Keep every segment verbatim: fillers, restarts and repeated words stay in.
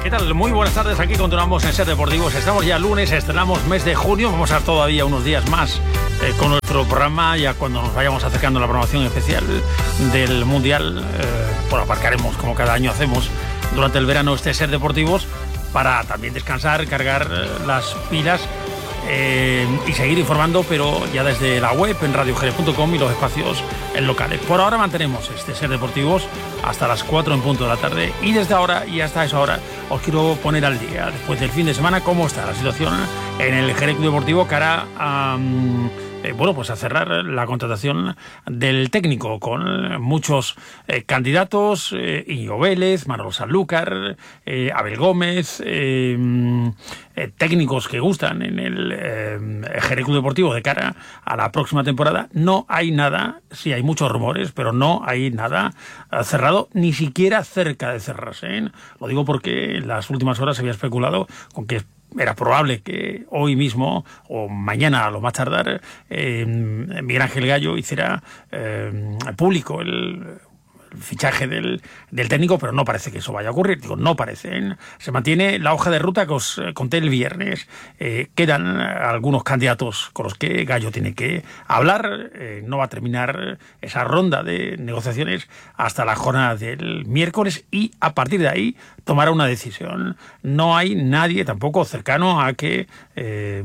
¿Qué tal? Muy buenas tardes, aquí continuamos en Ser Deportivos. Estamos ya lunes, estrenamos mes de junio, vamos a estar todavía unos días más eh, con nuestro programa, ya cuando nos vayamos acercando a la programación especial del Mundial, eh, pues aparcaremos como cada año hacemos durante el verano este Ser Deportivos para también descansar, cargar eh, las pilas eh, y seguir informando, pero ya desde la web en radio jerez punto com y los espacios en locales. Por ahora mantenemos este Ser Deportivos hasta las cuatro en punto de la tarde, y desde ahora y hasta esa hora os quiero poner al día, después del fin de semana, cómo está la situación en el Jerez Club Deportivo cara a, eh, bueno, pues a cerrar la contratación del técnico, con muchos eh, candidatos, eh, Íñigo Vélez, Manolo Sanlúcar, eh, Abel Gómez, eh, eh, técnicos que gustan en el eh, Jerez Club Deportivo de cara a la próxima temporada. No hay nada, sí hay muchos rumores, pero no hay nada eh, cerrado, ni siquiera cerca de cerrarse, ¿eh? Lo digo porque en las últimas horas se había especulado con que era probable que hoy mismo o mañana a lo más tardar eh, Miguel Ángel Gallo hiciera eh, público el fichaje del, del técnico, pero no parece que eso vaya a ocurrir. Digo, no parece, ¿eh? Se mantiene la hoja de ruta que os conté el viernes. Eh, quedan algunos candidatos con los que Gallo tiene que hablar. Eh, no va a terminar esa ronda de negociaciones hasta la jornada del miércoles, y a partir de ahí tomará una decisión. No hay nadie tampoco cercano a que eh,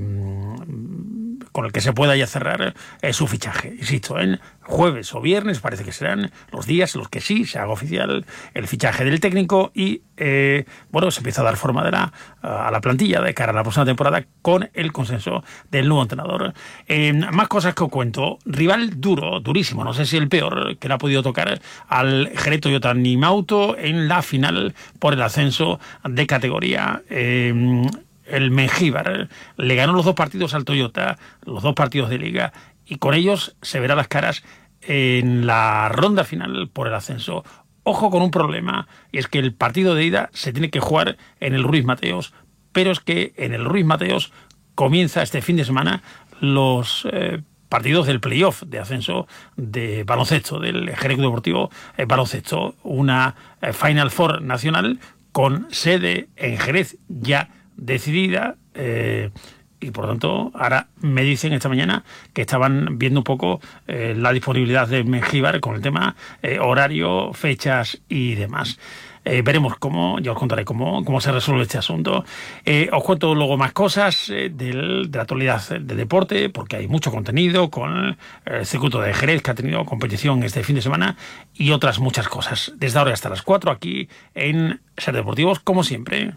con el que se pueda ya cerrar eh, su fichaje. Insisto, en jueves o viernes parece que serán los días en los que sí se haga oficial el fichaje del técnico, y eh, bueno, se empieza a dar forma de la, a la plantilla de cara a la próxima temporada con el consenso del nuevo entrenador. Eh, más cosas que os cuento. Rival duro, durísimo, no sé si el peor, que le ha podido tocar al Jerez Toyota Nimauto en la final por el ascenso de categoría. Eh, el Mengíbar le ganó los dos partidos al Toyota, los dos partidos de liga, y con ellos se verá las caras en la ronda final por el ascenso. Ojo con un problema, y es que el partido de ida se tiene que jugar en el Ruiz Mateos, pero es que en el Ruiz Mateos comienza este fin de semana los eh, partidos del playoff de ascenso de baloncesto, del Jerez Deportivo eh, Baloncesto, una eh, Final Four nacional con sede en Jerez ya decidida, eh, y por lo tanto ahora me dicen esta mañana que estaban viendo un poco eh, la disponibilidad de Mengíbar con el tema eh, horario, fechas y demás. Eh, veremos cómo, ya os contaré cómo, cómo se resuelve este asunto. Eh, os cuento luego más cosas eh, del, de la actualidad del deporte, porque hay mucho contenido con el circuito de Jerez, que ha tenido competición este fin de semana, y otras muchas cosas. Desde ahora hasta las cuatro aquí en Ser Deportivos, como siempre.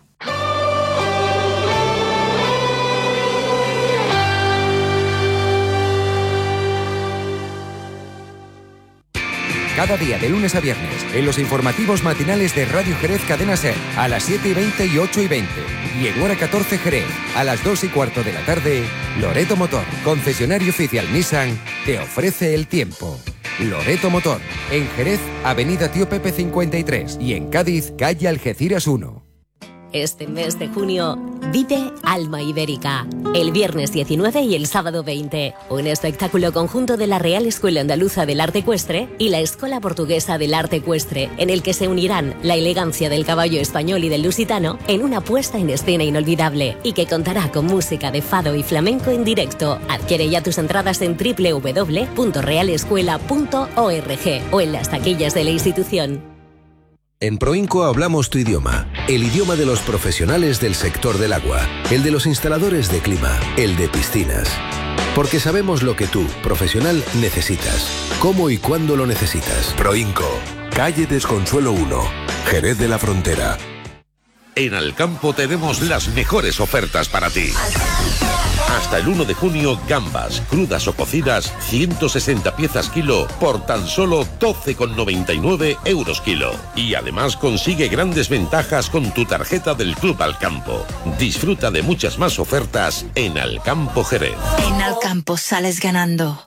Cada día de lunes a viernes en los informativos matinales de Radio Jerez Cadena Ser a las siete y veinte y ocho y veinte, y en Hora catorce Jerez a las dos y cuarto de la tarde, Loreto Motor, concesionario oficial Nissan, te ofrece el tiempo. Loreto Motor, en Jerez, Avenida Tío Pepe cincuenta y tres, y en Cádiz, calle Algeciras uno. Este mes de junio vive Alma Ibérica, el viernes diecinueve y el sábado veinte. Un espectáculo conjunto de la Real Escuela Andaluza del Arte Ecuestre y la Escuela Portuguesa del Arte Ecuestre, en el que se unirán la elegancia del caballo español y del lusitano en una puesta en escena inolvidable, y que contará con música de fado y flamenco en directo. Adquiere ya tus entradas en doble u doble u doble u punto real escuela punto org o en las taquillas de la institución. En Proinco hablamos tu idioma, el idioma de los profesionales del sector del agua, el de los instaladores de clima, el de piscinas. Porque sabemos lo que tú, profesional, necesitas, cómo y cuándo lo necesitas. Proinco, calle Desconsuelo uno, Jerez de la Frontera. En Alcampo tenemos las mejores ofertas para ti. Hasta el uno de junio, gambas, crudas o cocidas, ciento sesenta piezas kilo por tan solo doce con noventa y nueve euros kilo. Y además consigue grandes ventajas con tu tarjeta del Club Alcampo. Disfruta de muchas más ofertas en Alcampo Jerez. En Alcampo sales ganando.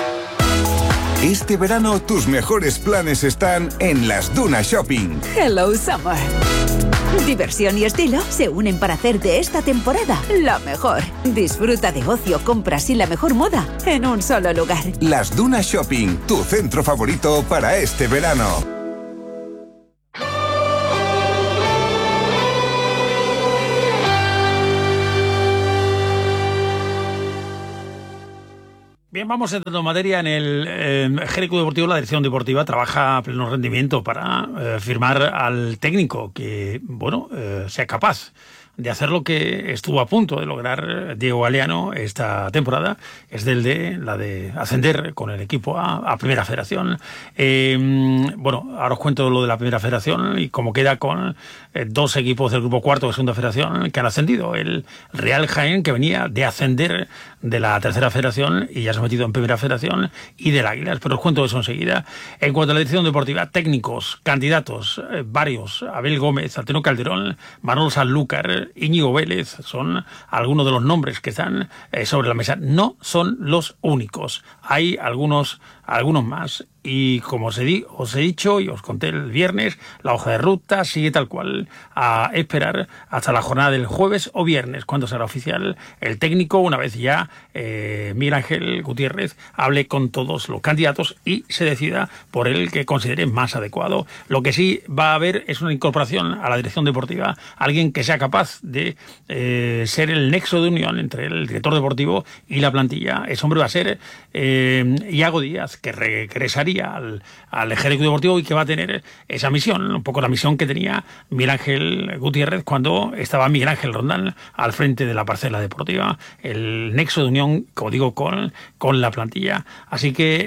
Este verano tus mejores planes están en las Dunas Shopping. Hello Summer. Diversión y estilo se unen para hacer de esta temporada la mejor. Disfruta de ocio, compras y la mejor moda en un solo lugar. Las Dunas Shopping, tu centro favorito para este verano. vamos entrando en materia. En el eh, Jerez Club Deportivo, la dirección deportiva trabaja a pleno rendimiento para eh, firmar al técnico que, bueno, eh, sea capaz de hacer lo que estuvo a punto de lograr Diego Galeano esta temporada, es del de la de ascender con el equipo a, a Primera Federación. Eh, bueno, ahora os cuento lo de la Primera Federación y cómo queda con eh, dos equipos del grupo cuarto de Segunda Federación que han ascendido. El Real Jaén, que venía de ascender de la Tercera Federación y ya se ha metido en Primera Federación, y del Águilas, pero os cuento eso enseguida. En cuanto a la dirección deportiva, técnicos, candidatos, eh, varios: Abel Gómez, Antonio Calderón, Manolo Sanlúcar, Íñigo Vélez, son algunos de los nombres que están eh, sobre la mesa. No son los únicos, hay algunos, algunos más. Y como os he, di, os he dicho y os conté el viernes, la hoja de ruta sigue tal cual, a esperar hasta la jornada del jueves o viernes, cuando será oficial el técnico, una vez ya eh, Miguel Ángel Gutiérrez hable con todos los candidatos y se decida por el que considere más adecuado. Lo que sí va a haber es una incorporación a la dirección deportiva, alguien que sea capaz de eh, ser el nexo de unión entre el director deportivo y la plantilla. Ese hombre va a ser eh, Iago Díaz, que regresaría al, al Jerez Deportivo y que va a tener esa misión, un poco la misión que tenía Miguel Ángel Gutiérrez cuando estaba Miguel Ángel Rondán al frente de la parcela deportiva, el nexo de unión, como digo, con, con la plantilla. Así que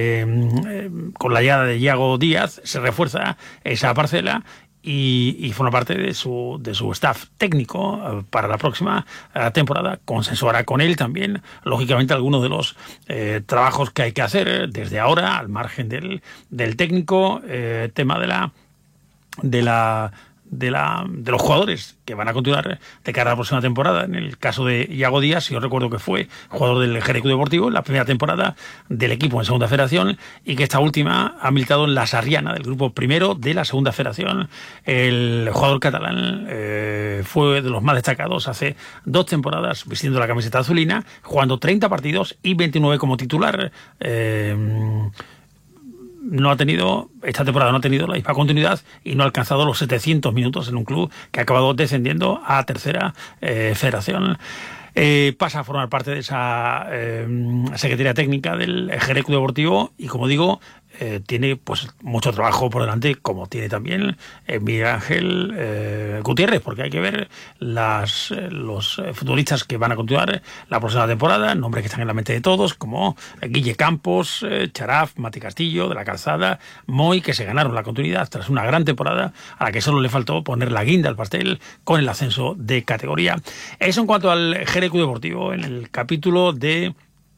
eh, con la llegada de Iago Díaz se refuerza esa parcela y, y forma parte de su, de su staff técnico eh, para la próxima eh, temporada. Consensuará con él también, lógicamente, algunos de los eh, trabajos que hay que hacer desde ahora, al margen del, del técnico, eh, tema de la de la de la de los jugadores que van a continuar de cara a la próxima temporada. En el caso de Iago Díaz, yo recuerdo que fue jugador del Jerez Club Deportivo en la primera temporada del equipo en Segunda Federación y que esta última ha militado en la Sarriana, del grupo primero de la Segunda Federación. El jugador catalán eh, fue de los más destacados hace dos temporadas vistiendo la camiseta azulina, jugando treinta partidos y veintinueve como titular. Eh, no ha tenido, esta temporada no ha tenido la misma continuidad y no ha alcanzado los setecientos minutos en un club que ha acabado descendiendo a tercera eh, federación. Eh, pasa a formar parte de esa eh, Secretaría Técnica del Jerez Club Deportivo y, como digo, eh, tiene pues mucho trabajo por delante, como tiene también eh, Miguel Ángel eh, Gutiérrez, porque hay que ver las, eh, los futbolistas que van a continuar la próxima temporada, nombres que están en la mente de todos, como eh, Guille Campos, eh, Charaf, Mati Castillo, de la Calzada, Moy, que se ganaron la continuidad tras una gran temporada a la que solo le faltó poner la guinda al pastel con el ascenso de categoría. Eso en cuanto al Jerez Club Deportivo. En el capítulo de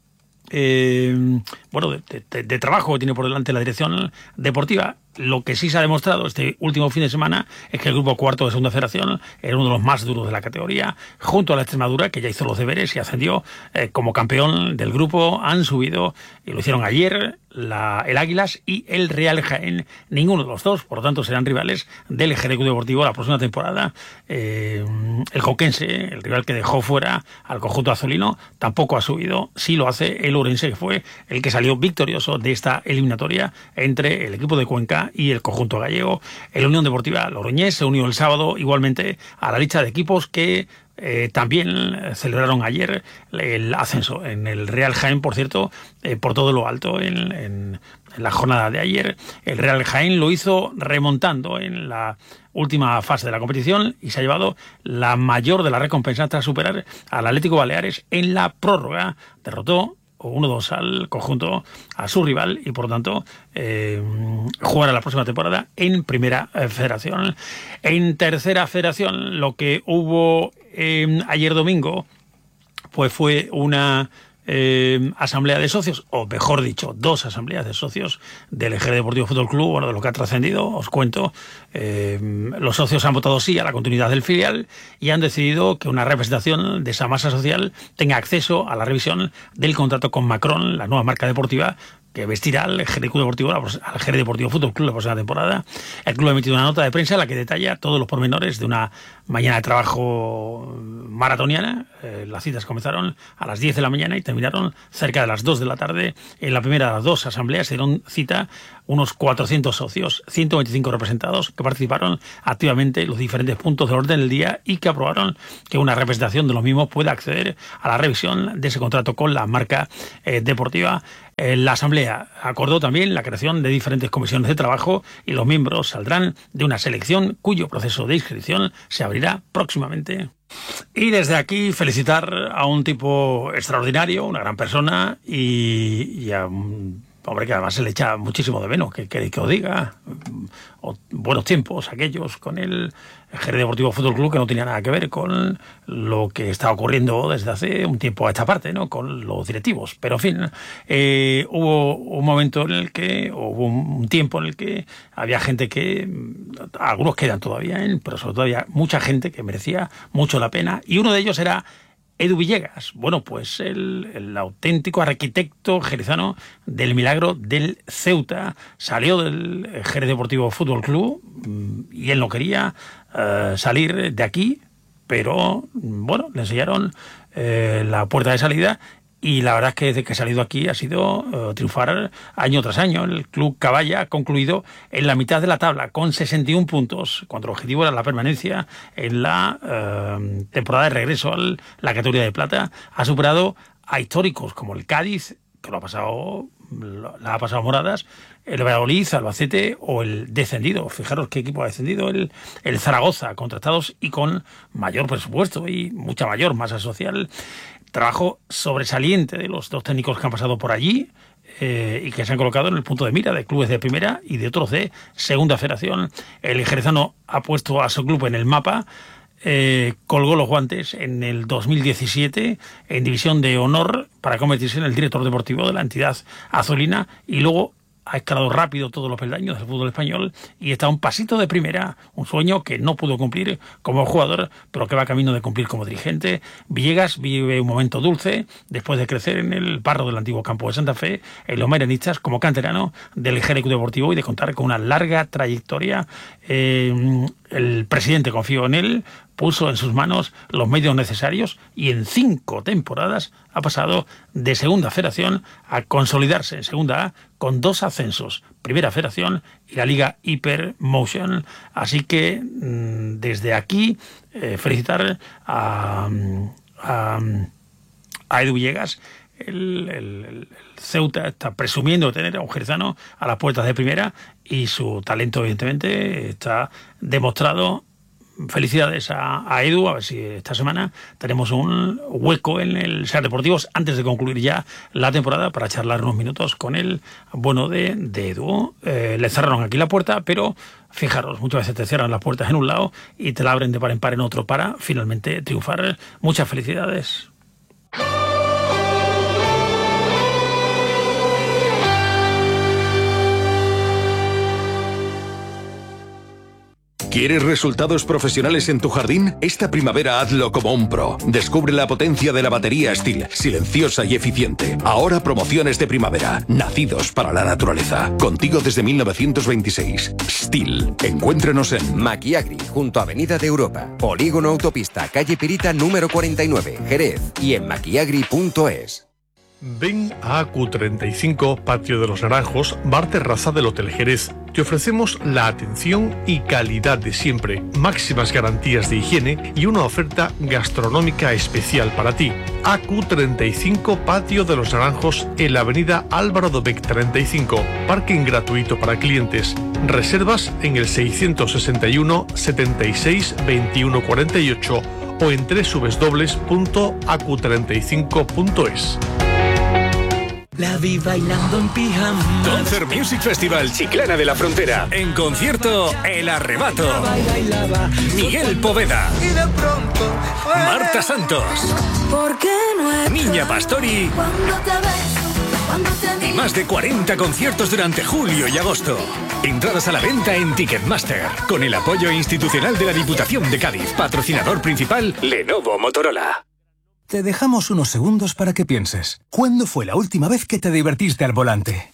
Eh, bueno, de, de, de trabajo que tiene por delante la dirección deportiva. Lo que sí se ha demostrado este último fin de semana es que el grupo cuarto de Segunda Federación era uno de los más duros de la categoría, junto a la Extremadura, que ya hizo los deberes y ascendió eh, como campeón del grupo. Han subido, y lo hicieron ayer, la, el Águilas y el Real Jaén. Ninguno de los dos, por lo tanto, serán rivales del Jerez Club Deportivo la próxima temporada. Eh, el Coquense, el rival que dejó fuera al conjunto azulino, tampoco ha subido. Sí lo hace el Ourense, que fue el que salió victorioso de esta eliminatoria entre el equipo de Cuenca y el conjunto gallego. El Unión Deportiva Logroñés se unió el sábado igualmente a la lista de equipos que eh, también celebraron ayer el ascenso. En el Real Jaén, por cierto, eh, por todo lo alto en, en, en la jornada de ayer. El Real Jaén lo hizo remontando en la última fase de la competición y se ha llevado la mayor de las recompensas tras superar al Atlético Baleares en la prórroga. Derrotó uno dos al conjunto, a su rival, y por lo tanto eh, jugará la próxima temporada en Primera Federación. En Tercera Federación, lo que hubo eh, ayer domingo pues fue una Eh, asamblea de socios, o mejor dicho, dos asambleas de socios del Jerez Deportivo Fútbol Club. Bueno, de lo que ha trascendido, os cuento. Eh, los socios han votado sí a la continuidad del filial y han decidido que una representación de esa masa social tenga acceso a la revisión del contrato con Macron, la nueva marca deportiva que vestirá al Jerez Deportivo, al Jerez Deportivo Fútbol Club la próxima temporada. El club ha emitido una nota de prensa en la que detalla todos los pormenores de una mañana de trabajo maratoniana. Eh, las citas comenzaron a las diez de la mañana y terminaron cerca de las dos de la tarde. En la primera de las dos asambleas se dieron cita unos cuatrocientos socios, ciento veinticinco representados que participaron activamente en los diferentes puntos del orden del día y que aprobaron que una representación de los mismos pueda acceder a la revisión de ese contrato con la marca eh, deportiva. Eh, la Asamblea acordó también la creación de diferentes comisiones de trabajo y los miembros saldrán de una selección cuyo proceso de inscripción se abrirá próximamente. Y desde aquí felicitar a un tipo extraordinario, una gran persona y, y a un hombre que además se le echa muchísimo de menos, que queréis que os diga, o, buenos tiempos aquellos con el Jerez Deportivo Fútbol Club, que no tenía nada que ver con lo que está ocurriendo desde hace un tiempo a esta parte, ¿no? Con los directivos. Pero en fin, eh, hubo un momento en el que, hubo un tiempo en el que había gente que, algunos quedan todavía, ¿eh? Pero sobre todo había mucha gente que merecía mucho la pena, y uno de ellos era Edu Villegas. Bueno, pues el, el auténtico arquitecto jerezano del milagro del Ceuta. Salió del Jerez Deportivo Fútbol Club y él no quería uh, salir de aquí, pero bueno, le enseñaron eh, la puerta de salida. Y la verdad es que desde que ha salido aquí ha sido uh, triunfar año tras año. El club Caballa ha concluido en la mitad de la tabla con sesenta y un puntos, cuando el objetivo era la permanencia en la uh, temporada de regreso a la categoría de plata. Ha superado a históricos como el Cádiz, que lo ha pasado, la ha pasado moradas, el Valladolid, Albacete o el descendido. Fijaros qué equipo ha descendido, el, el Zaragoza, contratados y con mayor presupuesto y mucha mayor masa social. Trabajo sobresaliente de los dos técnicos que han pasado por allí eh, y que se han colocado en el punto de mira de clubes de primera y de otros de segunda federación. El jerezano ha puesto a su club en el mapa, eh, colgó los guantes en el dos mil diecisiete en división de honor para convertirse en el director deportivo de la entidad azulina, y luego ha escalado rápido todos los peldaños del fútbol español y está a un pasito de primera, un sueño que no pudo cumplir como jugador, pero que va camino de cumplir como dirigente. Villegas vive un momento dulce después de crecer en el barro del antiguo campo de Santa Fe, en los Marenistas, como canterano del Jerez Deportivo y de contar con una larga trayectoria. Eh, el presidente confió en él, puso en sus manos los medios necesarios y en cinco temporadas ha pasado de segunda federación a consolidarse en segunda A con dos ascensos, primera federación y la Liga Hypermotion. Así que desde aquí eh, felicitar a, a, a Edu Villegas. El, el, el Ceuta está presumiendo de tener a un jerezano a las puertas de primera y su talento evidentemente está demostrado. Felicidades a, a Edu, a ver si esta semana tenemos un hueco en el Ser Deportivos antes de concluir ya la temporada para charlar unos minutos con el bueno de, de Edu. Eh, le cerraron aquí la puerta, pero fijaros, muchas veces te cierran las puertas en un lado y te la abren de par en par en otro para finalmente triunfar. Muchas felicidades. ¿Quieres resultados profesionales en tu jardín? Esta primavera hazlo como un pro. Descubre la potencia de la batería Stihl, silenciosa y eficiente. Ahora promociones de primavera, nacidos para la naturaleza. Contigo desde mil novecientos veintiséis. Stihl. Encuéntranos en Maquiagri, junto a Avenida de Europa. Polígono Autopista, calle Pirita número cuarenta y nueve, Jerez. Y en maquiagri punto es. Ven a A Q treinta y cinco, Patio de los Naranjos, bar terraza del Hotel Jerez. Te ofrecemos la atención y calidad de siempre, máximas garantías de higiene y una oferta gastronómica especial para ti. A Q treinta y cinco, Patio de los Naranjos, en la avenida Álvaro Dobech treinta y cinco. Parking gratuito para clientes. Reservas en el seiscientos sesenta y uno, setenta y seis, veintiuno cuarenta y ocho o en doble u doble u doble u punto a q treinta y cinco punto es. La vi bailando en pijama. Concert Music Festival Chiclana de la Frontera. En concierto, El Arrebato. Miguel Poveda. Y de pronto, Marta Santos. ¿por qué no es Niña Pastori. cuando te beso, cuando te Y más de cuarenta conciertos durante julio y agosto. Entradas a la venta en Ticketmaster. Con el apoyo institucional de la Diputación de Cádiz. Patrocinador principal, Lenovo Motorola. Te dejamos unos segundos para que pienses. ¿Cuándo fue la última vez que te divertiste al volante?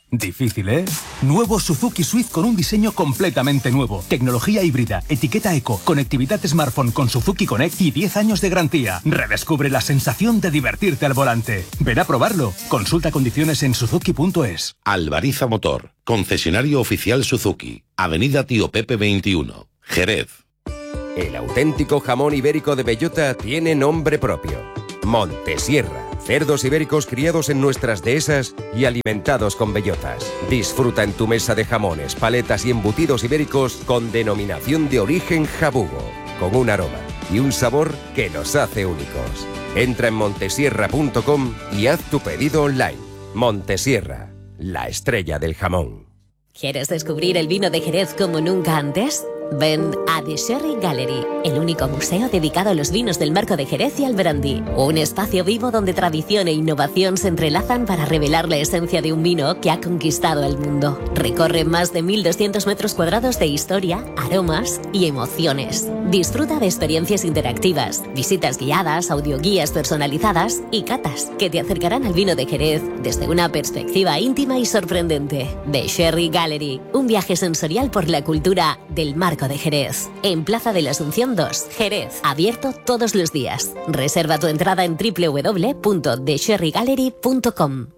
Difícil, ¿eh? Nuevo Suzuki Swift con un diseño completamente nuevo. Tecnología híbrida, etiqueta eco, conectividad smartphone con Suzuki Connect y diez años de garantía. Redescubre la sensación de divertirte al volante. Ven a probarlo. Consulta condiciones en suzuki punto es. Alvariza Motor, concesionario oficial Suzuki. Avenida Tío Pepe veintiuno, Jerez. El auténtico jamón ibérico de bellota tiene nombre propio. Montesierra. Cerdos ibéricos criados en nuestras dehesas y alimentados con bellotas. Disfruta en tu mesa de jamones, paletas y embutidos ibéricos con denominación de origen jabugo, con un aroma y un sabor que nos hace únicos. Entra en montesierra punto com y haz tu pedido online. Montesierra, la estrella del jamón. ¿Quieres descubrir el vino de Jerez como nunca antes? Ven a The Sherry Gallery, el único museo dedicado a los vinos del Marco de Jerez y al brandy. Un espacio vivo donde tradición e innovación se entrelazan para revelar la esencia de un vino que ha conquistado el mundo. Recorre más de mil doscientos metros cuadrados de historia, aromas y emociones. Disfruta de experiencias interactivas, visitas guiadas, audioguías personalizadas y catas que te acercarán al vino de Jerez desde una perspectiva íntima y sorprendente. The Sherry Gallery, un viaje sensorial por la cultura del Marco de Jerez, en Plaza de la Asunción dos, Jerez, abierto todos los días. Reserva tu entrada en doble u doble u doble u punto the sherry gallery punto com.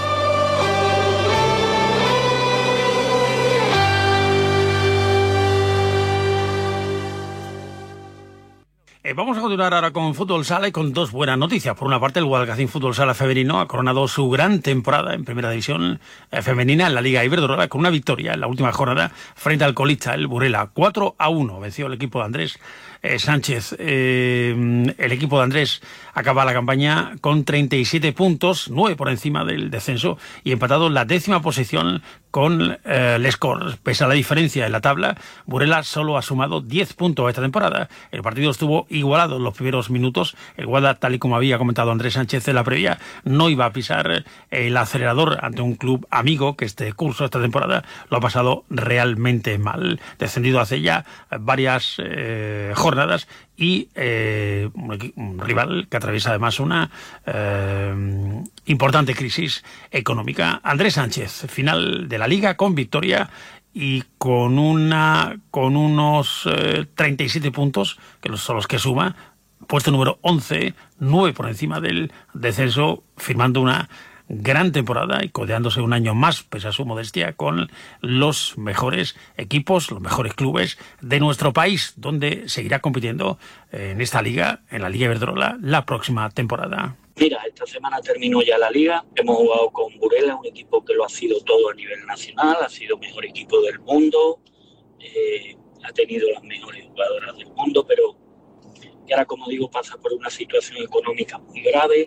Eh, vamos a continuar ahora con Fútbol Sala y con dos buenas noticias. Por una parte, el Guadalcacín Fútbol Sala femenino ha coronado su gran temporada en Primera División eh, femenina en la Liga Iberdrola con una victoria en la última jornada frente al colista, el Burela. cuatro a uno venció el equipo de Andrés eh, Sánchez. Eh, el equipo de Andrés acaba la campaña con treinta y siete puntos, nueve por encima del descenso y empatado en la décima posición con eh, el score. Pese a la diferencia en la tabla, Burela solo ha sumado diez puntos esta temporada. El partido estuvo igualado en los primeros minutos. El Guada, tal y como había comentado Andrés Sánchez en la previa, no iba a pisar el acelerador ante un club amigo que este curso, esta temporada, lo ha pasado realmente mal. Descendido hace ya varias eh, jornadas y eh, un rival que atraviesa además una eh, importante crisis económica. Andrés Sánchez, final de la Liga con victoria y con una con unos eh, treinta y siete puntos, que son los que suma, puesto número once, nueve por encima del descenso, firmando una gran temporada y codeándose un año más, pese a su modestia, con los mejores equipos, los mejores clubes de nuestro país, donde seguirá compitiendo en esta liga, en la Liga Iberdrola, la próxima temporada. Mira, esta semana terminó ya la liga, hemos jugado con Burela, un equipo que lo ha sido todo a nivel nacional, ha sido mejor equipo del mundo, eh, ha tenido las mejores jugadoras del mundo, pero que ahora, como digo, pasa por una situación económica muy grave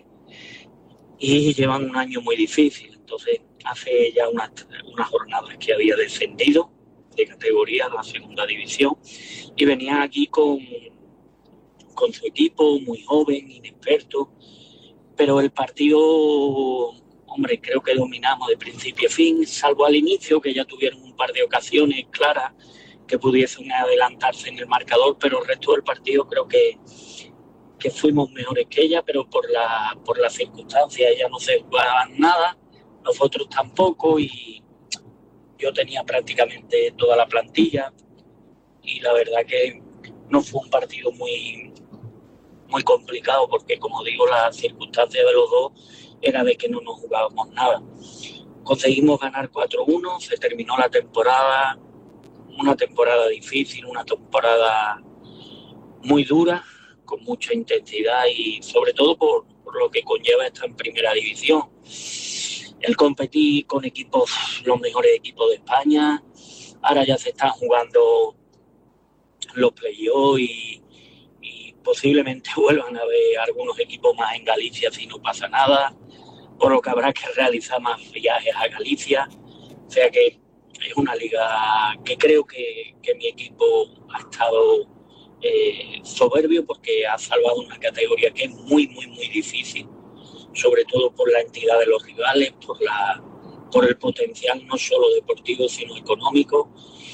y llevan un año muy difícil. Entonces, hace ya unas, unas jornadas que había descendido de categoría a la segunda división y venía aquí con, con su equipo muy joven, inexperto, pero el partido, hombre, creo que dominamos de principio a fin, salvo al inicio, que ya tuvieron un par de ocasiones claras que pudiesen adelantarse en el marcador, pero el resto del partido creo que, que fuimos mejores que ella, pero por la por las circunstancias, ella no se jugaban nada, nosotros tampoco, y yo tenía prácticamente toda la plantilla, y la verdad que no fue un partido muy... muy complicado, porque como digo, las circunstancias de los dos era de que no nos jugábamos nada. Conseguimos ganar cuatro uno, se terminó la temporada, una temporada difícil, una temporada muy dura, con mucha intensidad y sobre todo por, por lo que conlleva estar en primera división. El competir con equipos, los mejores equipos de España, ahora ya se están jugando los playoffs y posiblemente vuelvan a haber algunos equipos más en Galicia si no pasa nada, por lo que habrá que realizar más viajes a Galicia. O sea que es una liga que creo que, que mi equipo ha estado eh, soberbio, porque ha salvado una categoría que es muy, muy, muy difícil, sobre todo por la entidad de los rivales, por, la, por el potencial no solo deportivo sino económico.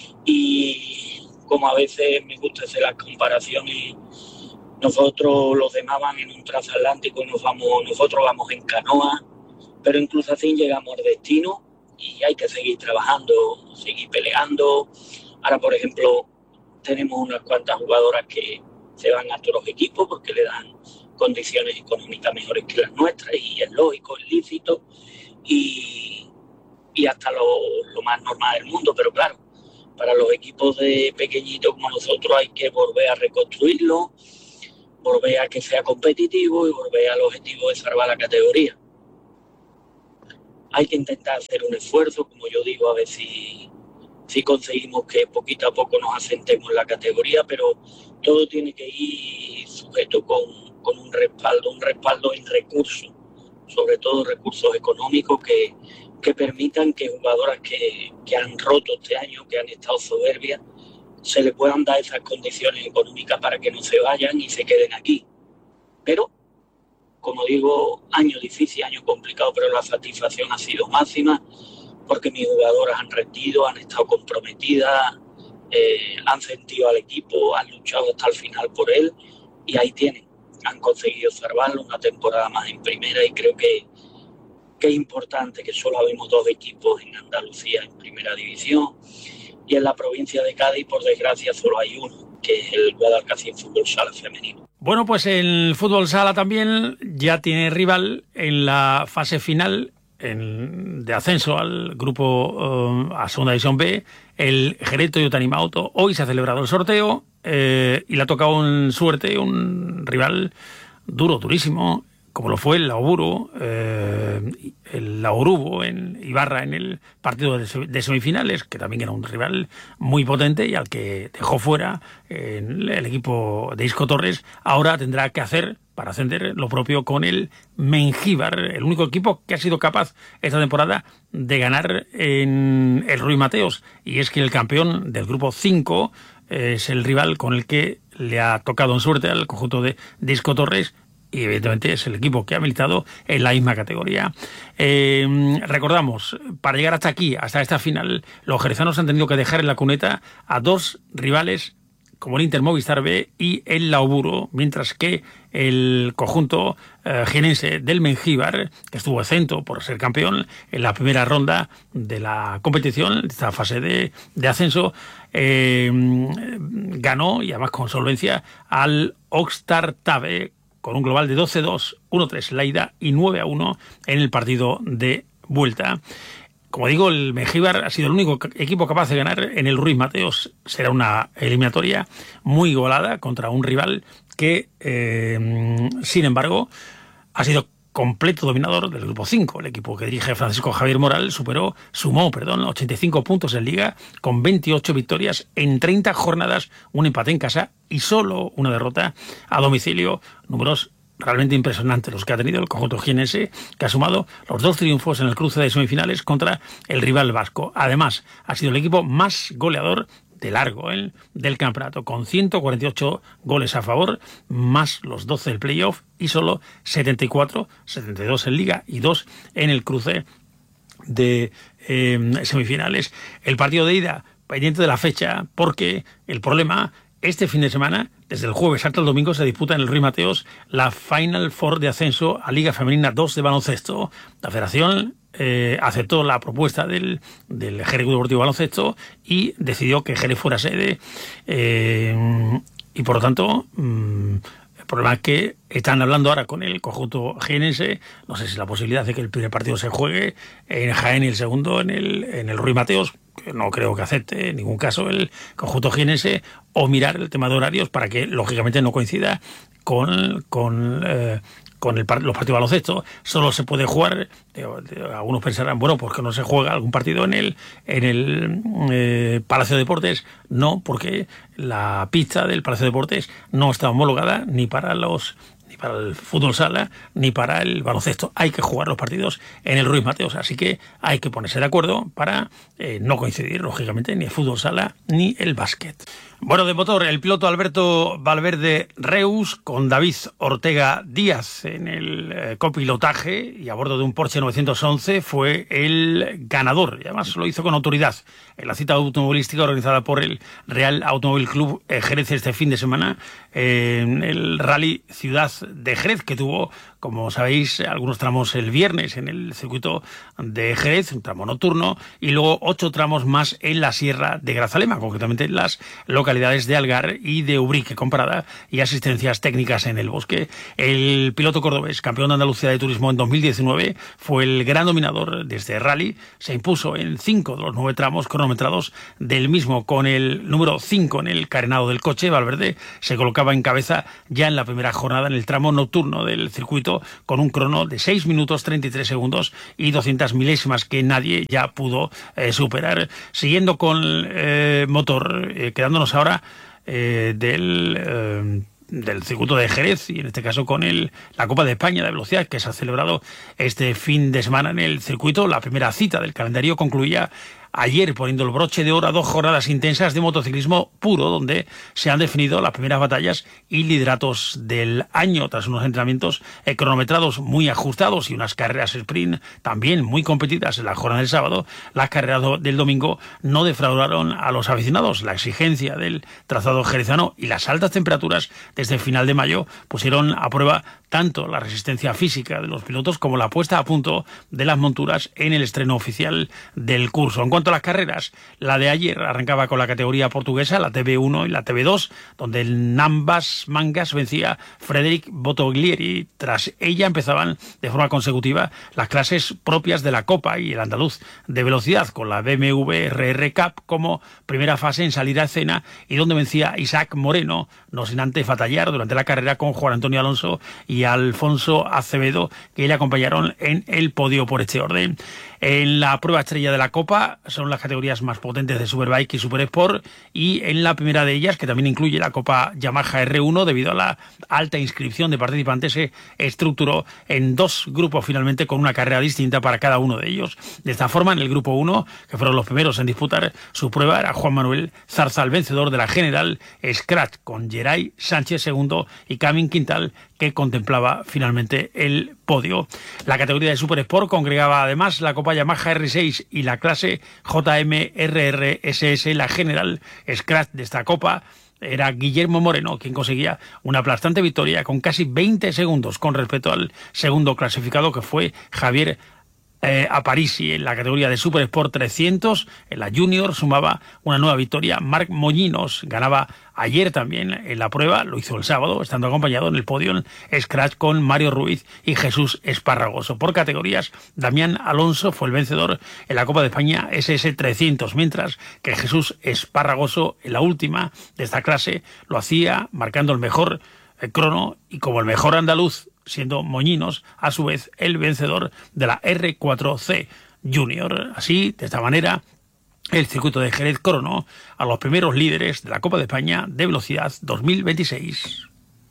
Y como a veces me gusta hacer las comparaciones, nosotros los demás van en un transatlántico y nos vamos, nosotros vamos en canoa, pero incluso así llegamos al destino y hay que seguir trabajando, seguir peleando. Ahora, por ejemplo, tenemos unas cuantas jugadoras que se van a otros equipos porque le dan condiciones económicas mejores que las nuestras, y es lógico, es lícito, y, y hasta lo, lo más normal del mundo. Pero claro, para los equipos de pequeñitos como nosotros hay que volver a reconstruirlo, volver a que sea competitivo y volver al objetivo de salvar la categoría. Hay que intentar hacer un esfuerzo, como yo digo, a ver si, si conseguimos que poquito a poco nos asentemos en la categoría, pero todo tiene que ir sujeto con, con un respaldo, un respaldo en recursos, sobre todo recursos económicos que, que permitan que jugadoras que, que han roto este año, que han estado soberbias, se les puedan dar esas condiciones económicas para que no se vayan y se queden aquí. Pero, como digo, año difícil, año complicado, pero la satisfacción ha sido máxima porque mis jugadoras han rendido, han estado comprometidas, eh, han sentido al equipo, han luchado hasta el final por él y ahí tienen. Han conseguido salvarlo una temporada más en primera, y creo que, que es importante que solo habemos dos equipos en Andalucía en primera división, y en la provincia de Cádiz, por desgracia, solo hay uno, que es el Guadalcacín Fútbol Sala Femenino. Bueno, pues el Fútbol Sala también ya tiene rival en la fase final en, de ascenso al grupo uh, a Segunda División B, el Jerez Toyota Animauto. Hoy se ha celebrado el sorteo eh, y le ha tocado en suerte un rival duro, durísimo, como lo fue el Laoburu, eh, el Laorubo en Ibarra en el partido de semifinales, que también era un rival muy potente y al que dejó fuera eh, el equipo de Isco Torres. Ahora tendrá que hacer, para ascender, lo propio con el Mengíbar, el único equipo que ha sido capaz esta temporada de ganar en el Ruiz Mateos. Y es que el campeón del grupo cinco eh, es el rival con el que le ha tocado en suerte al conjunto de, de Isco Torres, y evidentemente es el equipo que ha militado en la misma categoría. Eh, recordamos, para llegar hasta aquí, hasta esta final, los jerezanos han tenido que dejar en la cuneta a dos rivales como el Inter Movistar B y el Laoburu, mientras que el conjunto eh, jienense del Mengíbar, que estuvo exento por ser campeón en la primera ronda de la competición, de esta fase de, de ascenso, eh, ganó, y además con solvencia, al Okstar Tabe, con un global de doce dos, uno tres la ida y nueve a uno en el partido de vuelta. Como digo, el Mengíbar ha sido el único equipo capaz de ganar en el Ruiz Mateos. Será una eliminatoria muy golada contra un rival que, eh, sin embargo, ha sido completo dominador del grupo cinco. El equipo que dirige Francisco Javier Moral superó, sumó, perdón, ochenta y cinco puntos en Liga, con veintiocho victorias en treinta jornadas, un empate en casa y solo una derrota a domicilio. Números realmente impresionantes los que ha tenido el conjunto jienense, que ha sumado los dos triunfos en el cruce de semifinales contra el rival vasco. Además, ha sido el equipo más goleador de largo ¿eh? del campeonato, con ciento cuarenta y ocho goles a favor, más los doce del playoff, y solo setenta y cuatro, setenta y dos en Liga y dos en el cruce de eh, semifinales. El partido de ida, pendiente de la fecha, porque el problema, este fin de semana, desde el jueves hasta el domingo, se disputa en el Ruiz Mateos la Final Four de ascenso a Liga Femenina dos de baloncesto. La federación eh, aceptó la propuesta del, del Jerez Deportivo Baloncesto y decidió que Jerez fuera sede. Eh, y por lo tanto, mmm, el problema es que están hablando ahora con el conjunto jienense. No sé si la posibilidad de que el primer partido se juegue en Jaén y el segundo en el, en el Ruiz Mateos, que no creo que acepte en ningún caso el conjunto jienense, o mirar el tema de horarios para que lógicamente no coincida con, con, eh, con el, los partidos de baloncesto. Solo se puede jugar, eh, algunos pensarán, bueno, ¿por qué no se juega algún partido en el, en el eh, Palacio de Deportes? No, porque la pista del Palacio de Deportes no está homologada ni para los ni para el fútbol sala, ni para el baloncesto. Hay que jugar los partidos en el Ruiz Mateos, así que hay que ponerse de acuerdo para eh, no coincidir, lógicamente, ni el fútbol sala ni el básquet. Bueno, de motor, el piloto Alberto Valverde Reus con David Ortega Díaz en el eh, copilotaje y a bordo de un Porsche novecientos once fue el ganador, y además lo hizo con autoridad en la cita automovilística organizada por el Real Automóvil Club eh, Jerez este fin de semana, eh, en el Rally Ciudad de Jerez, que tuvo como sabéis, algunos tramos el viernes en el circuito de Jerez, un tramo nocturno, y luego ocho tramos más en la Sierra de Grazalema, concretamente en las localidades de Algar y de Ubrique, con parada y asistencias técnicas en el bosque. El piloto cordobés, campeón de Andalucía de turismo en dos mil diecinueve, fue el gran dominador de este rally. Se impuso en cinco de los nueve tramos cronometrados del mismo, con el número cinco en el carenado del coche. Valverde se colocaba en cabeza ya en la primera jornada en el tramo nocturno del circuito, con un crono de seis minutos treinta y tres segundos y doscientas milésimas que nadie ya pudo eh, superar. Siguiendo con eh, motor, eh, quedándonos ahora eh, del... Eh, del circuito de Jerez, y en este caso con el, la Copa de España de Velocidad, que se ha celebrado este fin de semana en el circuito. La primera cita del calendario concluía ayer poniendo el broche de oro a dos jornadas intensas de motociclismo puro, donde se han definido las primeras batallas y lideratos del año, tras unos entrenamientos eh, cronometrados muy ajustados y unas carreras sprint también muy competidas en la jornada del sábado. Las carreras do, del domingo no defraudaron a los aficionados. La exigencia del trazado jerezano y las altas temperaturas desde el final de mayo pusieron a prueba tanto la resistencia física de los pilotos como la puesta a punto de las monturas en el estreno oficial del curso. En cuanto a las carreras, la de ayer arrancaba con la categoría portuguesa, la T B uno y la T B dos, donde en ambas mangas vencía Frederic Botoglieri. Tras ella empezaban de forma consecutiva las clases propias de la Copa y el andaluz de velocidad, con la B M W R R Cup como primera fase en salir a escena, y donde vencía Isaac Moreno, no sin antes batallar durante la carrera con Juan Antonio Alonso y Alfonso Acevedo, que le acompañaron en el podio por este orden. En la prueba estrella de la Copa son las categorías más potentes de Superbike y Super Sport, y en la primera de ellas, que también incluye la Copa Yamaha R uno, debido a la alta inscripción de participantes, se estructuró en dos grupos finalmente, con una carrera distinta para cada uno de ellos. De esta forma, en el grupo uno, que fueron los primeros en disputar su prueba, era Juan Manuel Zarzal, vencedor de la General Scratch, con Geray Sánchez segundo y Camin Quintal, que contemplaba finalmente el podio. La categoría de Super Sport congregaba además la Copa Yamaha R seis y la clase J M R R S S. La General Scratch de esta Copa era Guillermo Moreno, quien conseguía una aplastante victoria con casi veinte segundos con respecto al segundo clasificado, que fue Javier Eh, a Parisi. En la categoría de Super Sport trescientos, en la Junior, sumaba una nueva victoria Marc Moñinos. Ganaba ayer también en la prueba, lo hizo el sábado, estando acompañado en el podio en Scratch con Mario Ruiz y Jesús Esparragoso. Por categorías, Damián Alonso fue el vencedor en la Copa de España S S trescientos, mientras que Jesús Esparragoso, en la última de esta clase, lo hacía marcando el mejor eh, crono, y como el mejor andaluz, siendo Moñinos, a su vez, el vencedor de la R cuatro C Junior. Así, de esta manera, el circuito de Jerez coronó a los primeros líderes de la Copa de España de Velocidad dos mil veintiséis.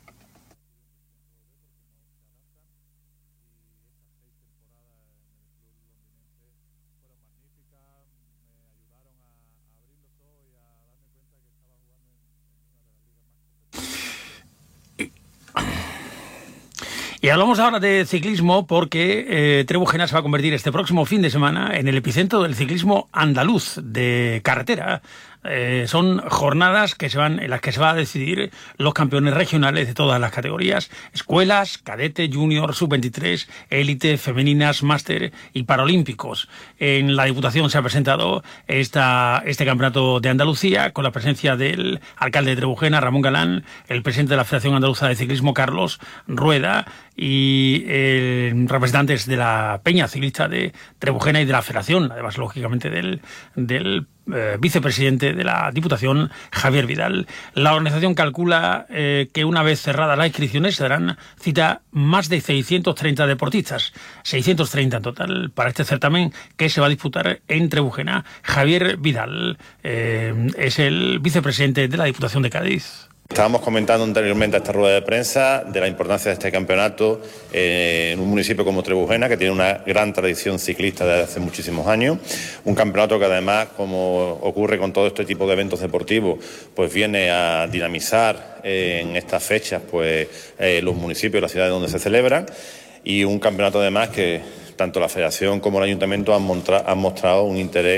Y hablamos ahora de ciclismo, porque eh, Trebujena se va a convertir este próximo fin de semana en el epicentro del ciclismo andaluz de carretera. Eh, son jornadas que se van, en las que se va a decidir los campeones regionales de todas las categorías: escuelas, cadete, junior, sub veintitrés, élite, femeninas, máster y paralímpicos. En la Diputación se ha presentado esta, este campeonato de Andalucía, con la presencia del alcalde de Trebujena, Ramón Galán, el presidente de la Federación Andaluza de Ciclismo, Carlos Rueda, y eh, representantes de la Peña Ciclista de Trebujena y de la Federación, además, lógicamente, del, del eh, vicepresidente de la Diputación, Javier Vidal. La organización calcula eh, que una vez cerradas las inscripciones se darán cita más de seiscientos treinta deportistas, seiscientos treinta en total, para este certamen que se va a disputar en Trebujena. Javier Vidal eh, es el vicepresidente de la Diputación de Cádiz. Estábamos comentando anteriormente a esta rueda de prensa de la importancia de este campeonato eh, en un municipio como Trebujena, que tiene una gran tradición ciclista desde hace muchísimos años. Un campeonato que, además, como ocurre con todo este tipo de eventos deportivos, pues viene a dinamizar eh, en estas fechas pues eh, los municipios y las ciudades donde se celebran. Y un campeonato, además, que tanto la Federación como el Ayuntamiento han, montra- han mostrado un interés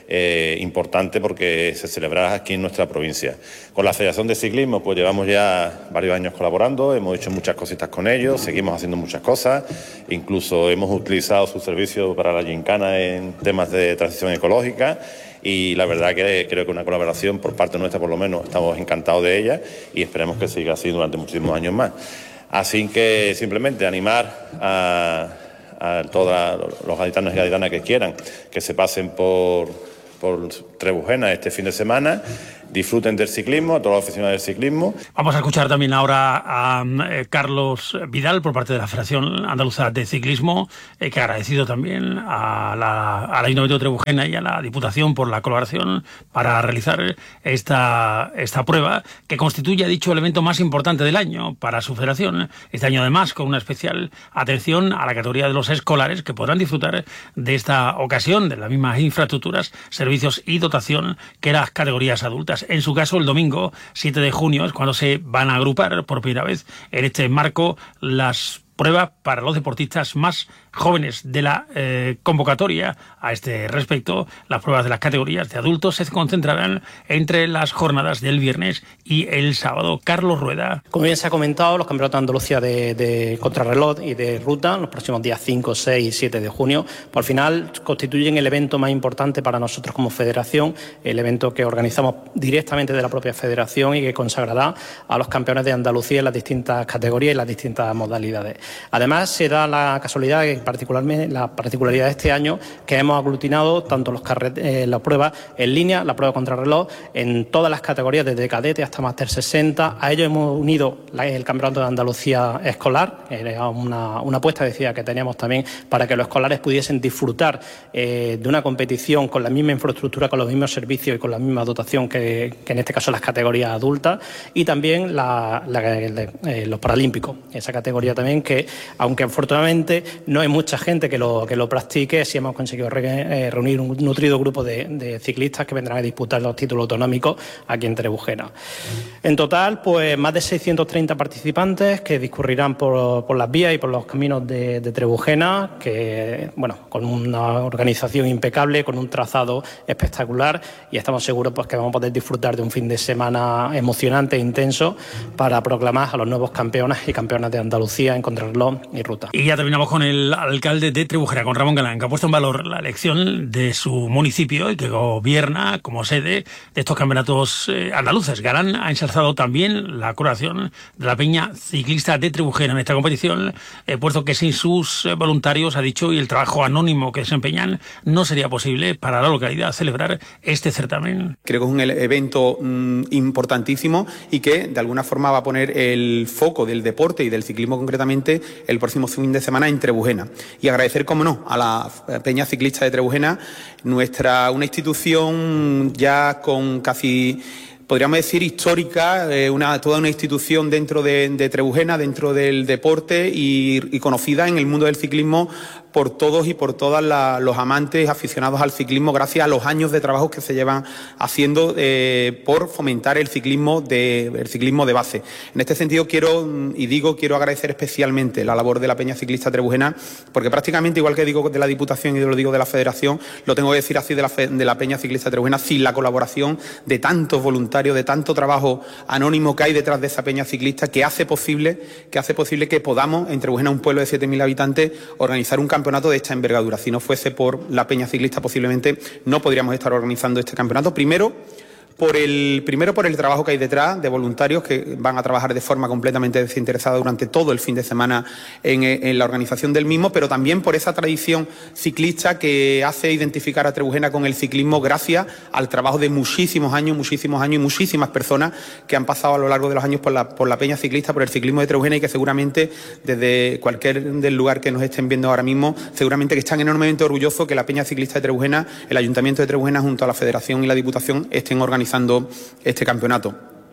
eh, importante porque se celebrará aquí en nuestra provincia. Con la Federación de Ciclismo pues llevamos ya varios años colaborando, hemos hecho muchas cositas con ellos, seguimos haciendo muchas cosas, incluso hemos utilizado su servicio para la gincana en temas de transición ecológica. Y la verdad que creo que una colaboración por parte nuestra, por lo menos, estamos encantados de ella y esperemos que siga así durante muchísimos años más. Así que simplemente animar a, a todos los gaditanos y gaditanas que quieran que se pasen por, por Trebujena este fin de semana, disfruten del ciclismo, a todos los aficionados del ciclismo. Vamos a escuchar también ahora a eh, Carlos Vidal por parte de la Federación Andaluza de Ciclismo, eh, que ha agradecido también a la, al Ayuntamiento de Trebujena y a la Diputación por la colaboración para realizar esta, esta prueba, que constituye, ha dicho, el evento más importante del año para su federación. Este año, además, con una especial atención a la categoría de los escolares, que podrán disfrutar de esta ocasión, de las mismas infraestructuras, servicios y dotación que las categorías adultas. En su caso, el domingo siete de junio es cuando se van a agrupar por primera vez en este marco las pruebas para los deportistas más jóvenes de la eh, convocatoria. A este respecto, las pruebas de las categorías de adultos se concentrarán entre las jornadas del viernes y el sábado. Carlos Rueda. Como bien se ha comentado, los campeonatos de Andalucía de, de contrarreloj y de ruta, los próximos días cinco, seis y siete de junio, por final constituyen el evento más importante para nosotros como federación, el evento que organizamos directamente de la propia federación y que consagrará a los campeones de Andalucía en las distintas categorías y las distintas modalidades. Además, se da la casualidad, que particularmente la particularidad de este año, que hemos aglutinado tanto los carret eh, la prueba en línea, la prueba contrarreloj, en todas las categorías, desde cadete hasta máster sesenta. A ello hemos unido la, el Campeonato de Andalucía escolar, era una, una apuesta, decía, que teníamos también para que los escolares pudiesen disfrutar eh, de una competición con la misma infraestructura, con los mismos servicios y con la misma dotación que, que en este caso las categorías adultas, y también la, la, eh, los paralímpicos, esa categoría también que, aunque afortunadamente no hay mucha gente que lo, que lo practique, sí hemos conseguido re, eh, reunir un nutrido grupo de, de ciclistas que vendrán a disputar los títulos autonómicos aquí en Trebujena. En total, pues más de seiscientos treinta participantes que discurrirán por, por las vías y por los caminos de, de Trebujena, que, bueno, con una organización impecable, con un trazado espectacular, y estamos seguros pues que vamos a poder disfrutar de un fin de semana emocionante e intenso para proclamar a los nuevos campeones y campeonas de Andalucía en contrarreloj y ruta. Y ya terminamos con el alcalde de Trebujena, con Ramón Galán, que ha puesto en valor la elección de su municipio y que gobierna como sede de estos campeonatos eh, andaluces. Galán ha ensalzado también la coronación de la Peña Ciclista de Trebujena en esta competición, eh, puesto que sin sus eh, voluntarios, ha dicho, y el trabajo anónimo que desempeñan, no sería posible para la localidad celebrar este certamen. Creo que es un evento mmm, importantísimo y que de alguna forma va a poner el foco del deporte y del ciclismo concretamente el próximo fin de semana en Trebujena. Y agradecer, como no, a la Peña Ciclista de Trebujena, nuestra, una institución ya con casi, podríamos decir, histórica, eh, una, toda una institución dentro de, de Trebujena, dentro del deporte y, y conocida en el mundo del ciclismo por todos y por todas la, los amantes aficionados al ciclismo, gracias a los años de trabajo que se llevan haciendo eh, por fomentar el ciclismo de el ciclismo de base. En este sentido quiero y digo quiero agradecer especialmente la labor de la Peña Ciclista Trebujena, porque prácticamente, igual que digo de la Diputación y lo digo de la Federación, lo tengo que decir así de la, de la Peña Ciclista Trebujena, sin la colaboración de tantos voluntarios, de tanto trabajo anónimo que hay detrás de esa Peña Ciclista, que hace posible que hace posible que podamos en Trebujena, un pueblo de siete mil habitantes, organizar un campeonato de esta envergadura. Si no fuese por la Peña Ciclista, posiblemente no podríamos estar organizando este campeonato. Primero, por el, primero por el trabajo que hay detrás de voluntarios que van a trabajar de forma completamente desinteresada durante todo el fin de semana en, en la organización del mismo, pero también por esa tradición ciclista que hace identificar a Trebujena con el ciclismo gracias al trabajo de muchísimos años, muchísimos años y muchísimas personas que han pasado a lo largo de los años por la, por la Peña Ciclista, por el ciclismo de Trebujena, y que seguramente desde cualquier del lugar que nos estén viendo ahora mismo, seguramente que están enormemente orgullosos que la Peña Ciclista de Trebujena, el Ayuntamiento de Trebujena junto a la Federación y la Diputación estén organizando este campeonato.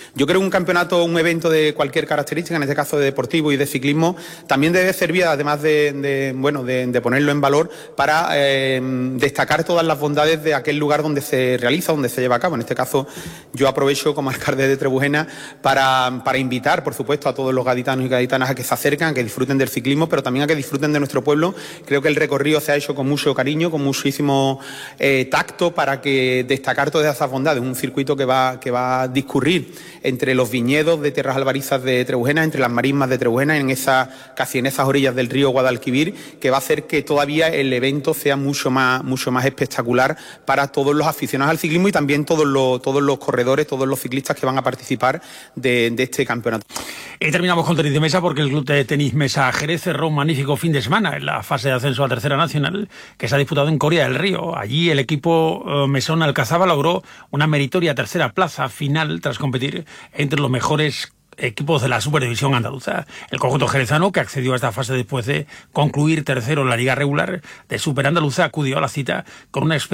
Yo creo que un campeonato, un evento de cualquier característica, en este caso de deportivo y de ciclismo, también debe servir, además de, de bueno, de, de ponerlo en valor, para eh, destacar todas las bondades de aquel lugar donde se realiza, donde se lleva a cabo. En este caso, yo aprovecho como alcalde de Trebujena para, para invitar, por supuesto, a todos los gaditanos y gaditanas a que se acerquen, a que disfruten del ciclismo, pero también a que disfruten de nuestro pueblo. Creo que el recorrido se ha hecho con mucho cariño, con muchísimo eh, tacto, para que destacar todas esas bondades. Un circuito que va, que va a discurrir entre los viñedos de Tierras Albarizas de Trebujena, entre las marismas de Trebujena, en esa, casi en esas orillas del río Guadalquivir, que va a hacer que todavía el evento sea mucho más, mucho más espectacular para todos los aficionados al ciclismo y también todos los, todos los corredores, todos los ciclistas que van a participar de, de este campeonato. Y terminamos con tenis de mesa, porque el Club de Tenis Mesa Jerez cerró un magnífico fin de semana en la fase de ascenso a Tercera Nacional que se ha disputado en Coria del Río. Allí el equipo eh, mesón Alcazaba logró una meritoria tercera plaza final tras competir entre los mejores equipos de la Superdivisión andaluza. El conjunto jerezano, que accedió a esta fase después de concluir tercero en la liga regular de Super Andaluza, acudió a la cita con una